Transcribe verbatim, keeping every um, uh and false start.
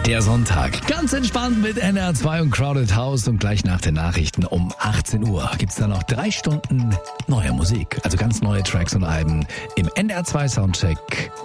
Der Sonntag. Ganz entspannt mit N R zwei und Crowded House und gleich nach den Nachrichten um achtzehn Uhr gibt's dann noch drei Stunden neue Musik. Also ganz neue Tracks und Alben im N R zwei Soundcheck